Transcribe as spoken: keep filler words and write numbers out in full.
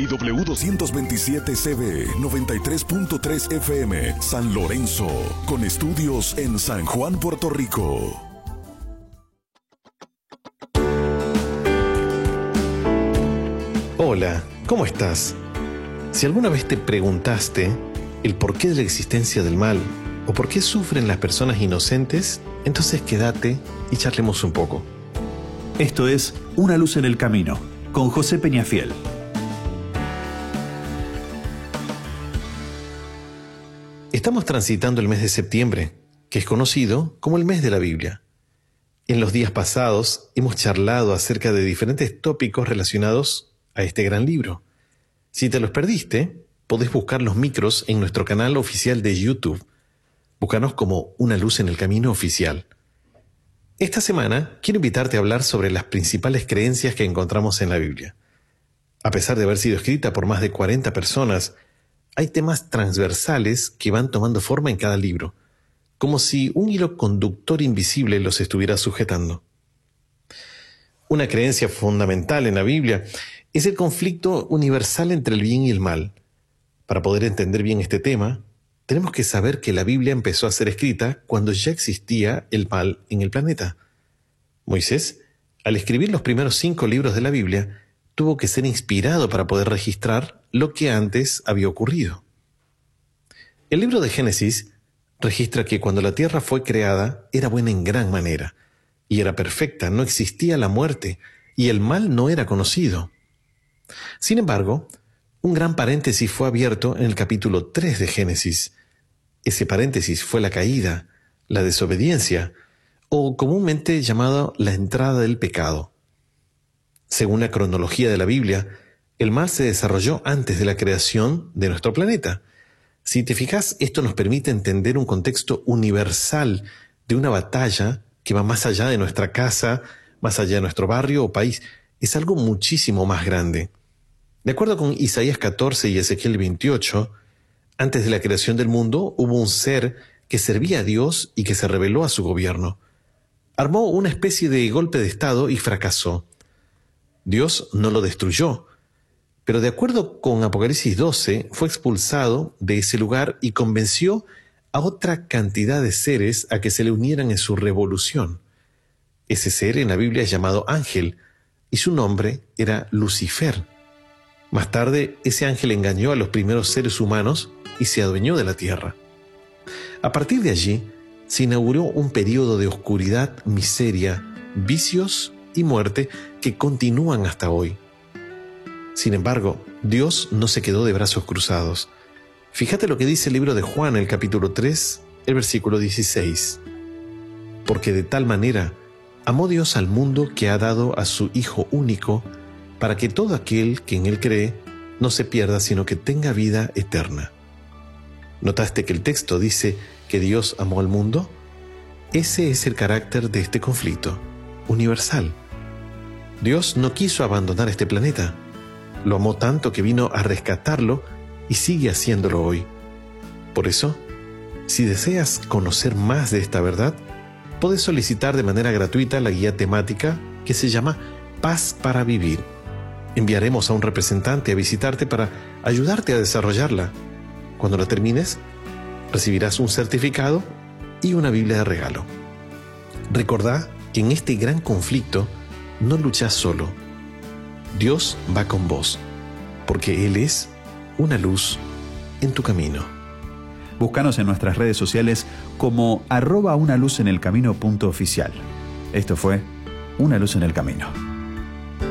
Y W doscientos veintisiete C B noventa y tres punto tres F M San Lorenzo, con estudios en San Juan, Puerto Rico. Hola, ¿cómo estás? Si alguna vez te preguntaste el porqué de la existencia del mal o por qué sufren las personas inocentes, entonces quédate y charlemos un poco. Esto es Una luz en el camino, con José Peñafiel. Estamos transitando el mes de septiembre, que es conocido como el mes de la Biblia. En los días pasados hemos charlado acerca de diferentes tópicos relacionados a este gran libro. Si te los perdiste, podés buscar los micros en nuestro canal oficial de YouTube. Búscanos como Una luz en el camino oficial. Esta semana quiero invitarte a hablar sobre las principales creencias que encontramos en la Biblia. A pesar de haber sido escrita por más de cuarenta personas, hay temas transversales que van tomando forma en cada libro, como si un hilo conductor invisible los estuviera sujetando. Una creencia fundamental en la Biblia es el conflicto universal entre el bien y el mal. Para poder entender bien este tema, tenemos que saber que la Biblia empezó a ser escrita cuando ya existía el mal en el planeta. Moisés, al escribir los primeros cinco libros de la Biblia, tuvo que ser inspirado para poder registrar lo que antes había ocurrido. El libro de Génesis registra que cuando la tierra fue creada era buena en gran manera, y era perfecta, no existía la muerte, y el mal no era conocido. Sin embargo, un gran paréntesis fue abierto en el capítulo tres de Génesis. Ese paréntesis fue la caída, la desobediencia, o comúnmente llamado la entrada del pecado. Según la cronología de la Biblia, el mal se desarrolló antes de la creación de nuestro planeta. Si te fijas, esto nos permite entender un contexto universal de una batalla que va más allá de nuestra casa, más allá de nuestro barrio o país. Es algo muchísimo más grande. De acuerdo con Isaías catorce y Ezequiel veintiocho, antes de la creación del mundo hubo un ser que servía a Dios y que se rebeló a su gobierno. Armó una especie de golpe de estado y fracasó. Dios no lo destruyó, pero de acuerdo con Apocalipsis doce, fue expulsado de ese lugar y convenció a otra cantidad de seres a que se le unieran en su revolución. Ese ser en la Biblia es llamado ángel, y su nombre era Lucifer. Más tarde, ese ángel engañó a los primeros seres humanos y se adueñó de la tierra. A partir de allí, se inauguró un periodo de oscuridad, miseria, vicios y muerte que continúan hasta hoy. Sin embargo, Dios no se quedó de brazos cruzados. Fíjate lo que dice el libro de Juan, el capítulo tres, el versículo dieciséis. Porque de tal manera amó Dios al mundo que ha dado a su Hijo único, para que todo aquel que en él cree no se pierda, sino que tenga vida eterna. ¿Notaste que el texto dice que Dios amó al mundo? Ese es el carácter de este conflicto, universal. Dios no quiso abandonar este planeta. Lo amó tanto que vino a rescatarlo y sigue haciéndolo hoy. Por eso, si deseas conocer más de esta verdad, puedes solicitar de manera gratuita la guía temática que se llama Paz para Vivir. Enviaremos a un representante a visitarte para ayudarte a desarrollarla. Cuando la termines, recibirás un certificado y una Biblia de regalo. Recordá que en este gran conflicto no luchás solo. Dios va con vos, porque Él es una luz en tu camino. Búscanos en nuestras redes sociales como arroba una luz en el camino punto oficial. Esto fue Una luz en el camino.